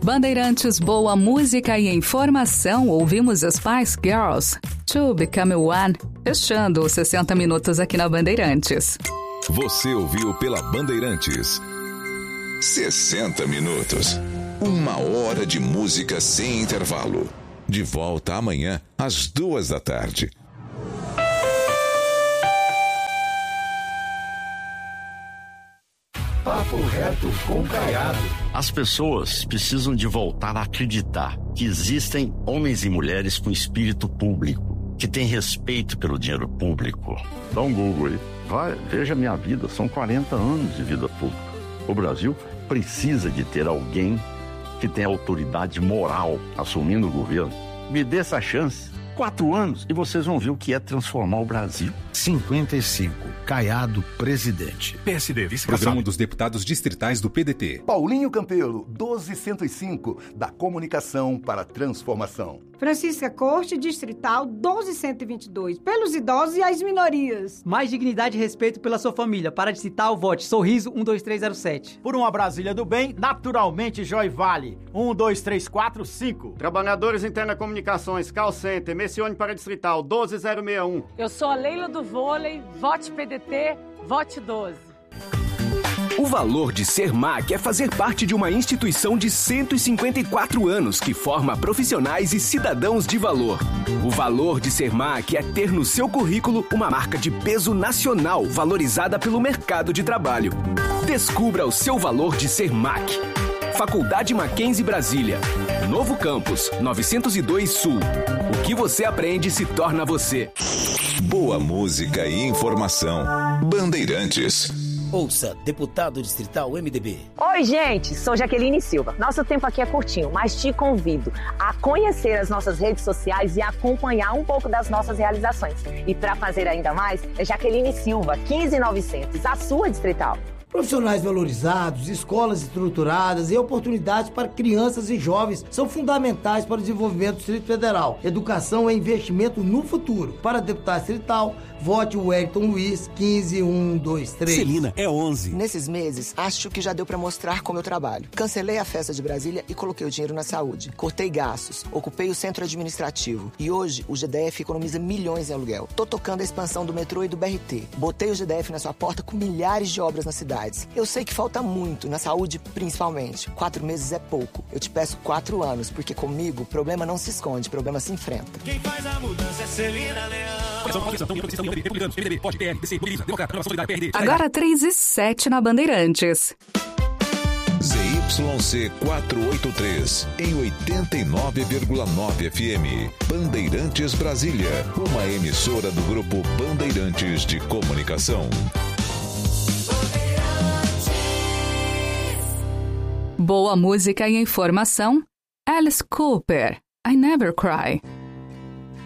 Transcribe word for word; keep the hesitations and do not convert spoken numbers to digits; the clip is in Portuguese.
Bandeirantes, boa música e informação. Ouvimos Spice Girls, To Become One, fechando os sessenta minutos aqui na Bandeirantes. Você ouviu pela Bandeirantes sessenta minutos. Uma hora de música sem intervalo. De volta amanhã, às duas da tarde. Papo Reto com Caiado. As pessoas precisam de voltar a acreditar que existem homens e mulheres com espírito público, que têm respeito pelo dinheiro público. Dá um Google aí. Vai, veja minha vida, são quarenta anos de vida pública. O Brasil precisa de ter alguém que tenha autoridade moral assumindo o governo. Me dê essa chance. Quatro anos e vocês vão ver o que é transformar o Brasil. cinquenta e cinco. Caiado, presidente. P S D, vice Programa dos Deputados Distritais do P D T. Paulinho Campelo, doze cento e cinco, da Comunicação para a Transformação. Francisca Corte, Distrital, doze cento e vinte e dois, pelos idosos e as minorias. Mais dignidade e respeito pela sua família. Para distrital, vote Sorriso um dois três zero sete. Por uma Brasília do Bem, naturalmente Joy Vale, um dois três quatro cinco. Trabalhadores Interna Comunicações, Call Center, Messione para Distrital, doze zero seis um. Eu sou a Leila do Vôlei, vote P D T, vote doze. O valor de ser M A C é fazer parte de uma instituição de cento e cinquenta e quatro anos que forma profissionais e cidadãos de valor. O valor de ser M A C é ter no seu currículo uma marca de peso nacional valorizada pelo mercado de trabalho. Descubra o seu valor de ser M A C. Faculdade Mackenzie Brasília. Novo Campus, novecentos e dois Sul. O que você aprende se torna você. Boa música e informação. Bandeirantes. Ouça Deputado Distrital M D B. Oi, gente, sou Jaqueline Silva. Nosso tempo aqui é curtinho, mas te convido a conhecer as nossas redes sociais e acompanhar um pouco das nossas realizações. E para fazer ainda mais, é Jaqueline Silva, quinze mil e novecentos, a sua Distrital. Profissionais valorizados, escolas estruturadas e oportunidades para crianças e jovens são fundamentais para o desenvolvimento do Distrito Federal. Educação é investimento no futuro. Para deputado distrital, vote o Wellington Luiz, quinze mil cento e vinte e três. Celina, é onze. Nesses meses, acho que já deu para mostrar como eu trabalho. Cancelei a festa de Brasília e coloquei o dinheiro na saúde. Cortei gastos, ocupei o centro administrativo. E hoje, o G D F economiza milhões em aluguel. Tô tocando a expansão do metrô e do B R T. Botei o G D F na sua porta com milhares de obras na cidade. Eu sei que falta muito, na saúde principalmente. Quatro meses é pouco. Eu te peço quatro anos, porque comigo, problema não se esconde, problema se enfrenta. Quem faz a mudança é Celina Leão. Agora três e sete na Bandeirantes. Z Y C quatrocentos e oitenta e três, em oitenta e nove vírgula nove F M. Bandeirantes Brasília, uma emissora do Grupo Bandeirantes de Comunicação. Boa música e informação. Alice Cooper, I Never Cry.